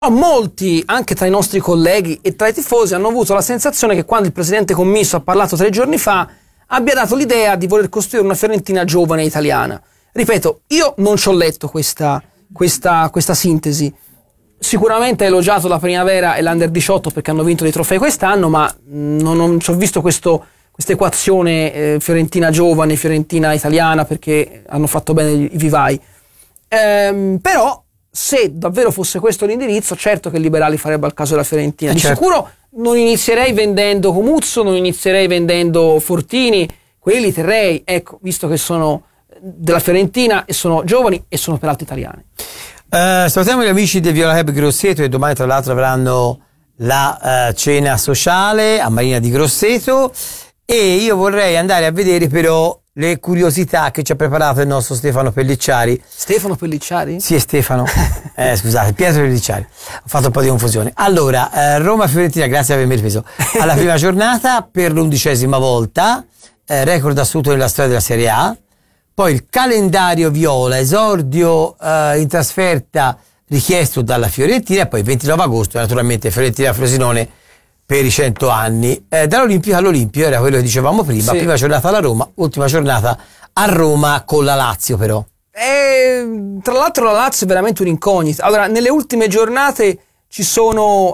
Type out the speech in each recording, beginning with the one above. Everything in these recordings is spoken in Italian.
Molti, anche tra i nostri colleghi e tra i tifosi, hanno avuto la sensazione che quando il presidente commisso ha parlato 3 giorni fa abbia dato l'idea di voler costruire una Fiorentina giovane italiana. Ripeto, io non ci ho letto questa sintesi. Sicuramente ha elogiato la Primavera e l'Under 18 perché hanno vinto dei trofei quest'anno, ma non ci ho visto questa equazione Fiorentina giovane, Fiorentina italiana, perché hanno fatto bene i vivai. Però se davvero fosse questo l'indirizzo, certo che i liberali farebbero al caso della Fiorentina. Di sicuro non inizierei vendendo Comuzzo, non inizierei vendendo Fortini, quelli li terrei, ecco, visto che sono della Fiorentina e sono giovani e sono peraltro italiani. Salutiamo gli amici del Viola Club Grosseto, che domani tra l'altro avranno la cena sociale a Marina di Grosseto, e io vorrei andare a vedere però le curiosità che ci ha preparato il nostro Stefano Pellicciari. Stefano Pellicciari? Sì, è Stefano. Scusate, Pietro Pellicciari. Ho fatto un po' di confusione. Allora, Roma-Fiorentina, grazie per avermi ripreso. Alla prima giornata per l'11ª volta, record assoluto nella storia della Serie A. Poi il calendario viola, esordio in trasferta richiesto dalla Fiorentina, e poi il 29 agosto naturalmente Fiorentina-Frosinone per i 100 anni. Dall'Olimpico all'Olimpio era quello che dicevamo prima, prima giornata alla Roma, ultima giornata a Roma con la Lazio però. Tra l'altro la Lazio è veramente un'incognita. Allora, nelle ultime giornate ci sono,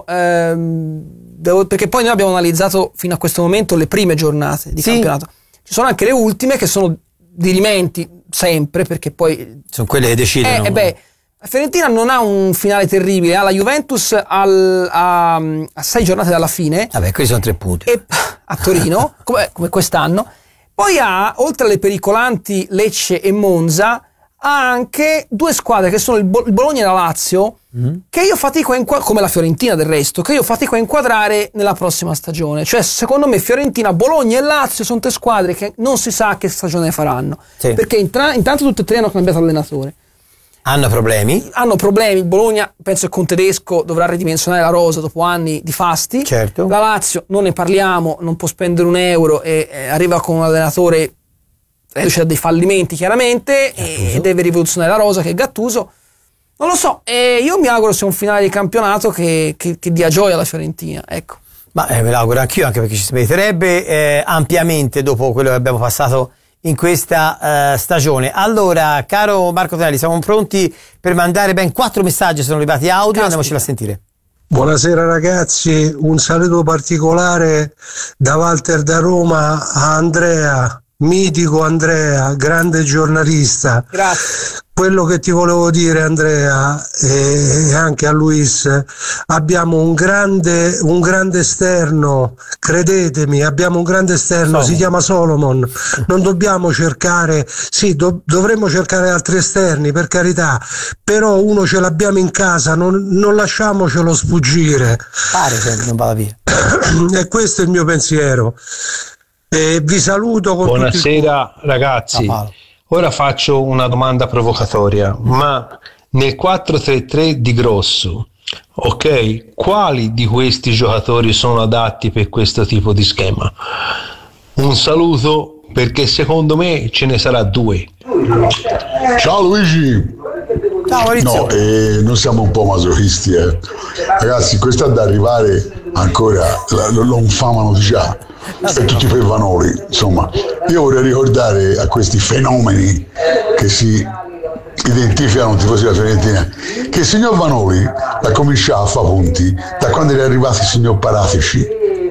perché poi noi abbiamo analizzato fino a questo momento le prime giornate di campionato, ci sono anche le ultime che sono dirimenti sempre, perché poi sono quelle che decidono. La Fiorentina non ha un finale terribile, ha la Juventus a 6 giornate dalla fine. Vabbè, questi sono 3 punti. E a Torino, come quest'anno. Poi ha, oltre alle pericolanti Lecce e Monza, ha anche 2 squadre che sono il Bologna e la Lazio, che io fatico come la Fiorentina del resto, che io fatico a inquadrare nella prossima stagione. Cioè, secondo me Fiorentina, Bologna e Lazio sono 3 squadre che non si sa che stagione faranno. Sì. Perché intanto tutte e 3 hanno cambiato allenatore. Hanno problemi. Bologna, penso che con Tedesco dovrà ridimensionare la rosa dopo anni di fasti. Certo. La Lazio, non ne parliamo, non può spendere un euro e arriva con un allenatore reduce da dei fallimenti chiaramente, e deve rivoluzionare la rosa, che è Gattuso. Non lo so, io mi auguro sia un finale di campionato che dia gioia alla Fiorentina, ecco. Ma me l'auguro anch'io, anche perché ci si meriterebbe ampiamente dopo quello che abbiamo passato in questa stagione. Allora, caro Marco Tonelli, siamo pronti per mandare ben 4 messaggi, sono arrivati audio, andiamoceli a sentire. Buonasera ragazzi, un saluto particolare da Walter da Roma a Andrea, mitico Andrea, grande giornalista. Grazie. Quello che ti volevo dire, Andrea, e anche a Luis, abbiamo un grande esterno, credetemi, abbiamo un grande esterno, si chiama Solomon. Non dobbiamo cercare, dovremmo cercare altri esterni, per carità, però uno ce l'abbiamo in casa, non lasciamocelo sfuggire. Pare che non vada via. E questo è il mio pensiero. Vi saluto con buonasera ragazzi. Ora faccio una domanda provocatoria, ma nel 4-3-3 di Grosso, ok, quali di questi giocatori sono adatti per questo tipo di schema? Un saluto, perché secondo me ce ne sarà 2. Ciao Luigi. Ciao Maurizio. No, noi siamo un po' masochisti, ragazzi, questo è da arrivare ancora, lo infamano già. E tutti per Vanoli, insomma. Io vorrei ricordare a questi fenomeni che si identificano tifosi della Fiorentina che il signor Vanoli ha cominciato a fare punti da quando è arrivato il signor Paratici.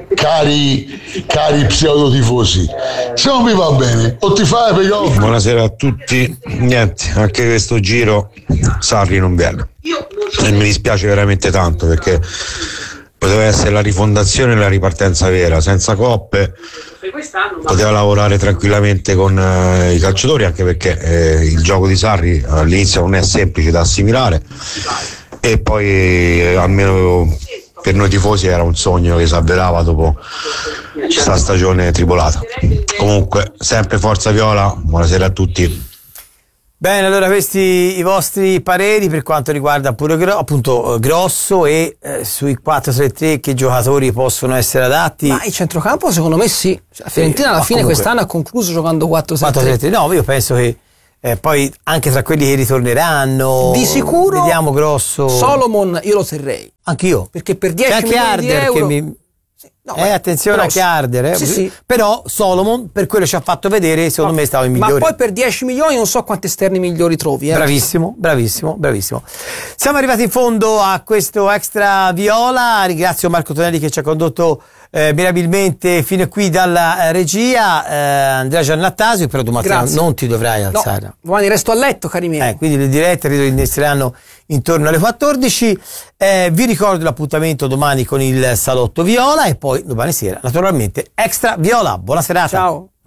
Cari pseudotifosi, se non vi va bene o ti fai per io. Buonasera a tutti. Niente, anche questo giro Sarri non viene e mi dispiace veramente tanto, perché poteva essere la rifondazione e la ripartenza vera, senza coppe, poteva lavorare tranquillamente con i calciatori, anche perché il gioco di Sarri all'inizio non è semplice da assimilare, e poi almeno per noi tifosi era un sogno che si avverava dopo questa stagione tribolata. Comunque, sempre forza Viola, buonasera a tutti. Bene, allora questi i vostri pareri per quanto riguarda pure appunto Grosso e sui 4-3-3 che giocatori possono essere adatti. Ma il centrocampo secondo me sì. La Fiorentina alla fine quest'anno ha concluso giocando 4-3-3. No, io penso che poi anche tra quelli che ritorneranno di sicuro vediamo grosso. Solomon io lo terrei Anch'io, perché per 10 milioni di euro attenzione anche Harder, sì. Però Solomon per quello ci ha fatto vedere, secondo me stava in migliore. Ma poi per 10 milioni non so quanti esterni migliori trovi. Bravissimo. Siamo arrivati in fondo a questo Extra Viola. Ringrazio Marco Tonelli che ci ha condotto mirabilmente fino a qui dalla regia, Andrea Giannattasio, però domani non ti dovrai alzare. No, domani resto a letto, cari miei. Quindi le dirette inizieranno intorno alle 14. Vi ricordo l'appuntamento domani con il Salotto Viola e poi domani sera naturalmente Extra Viola. Buona serata. Ciao.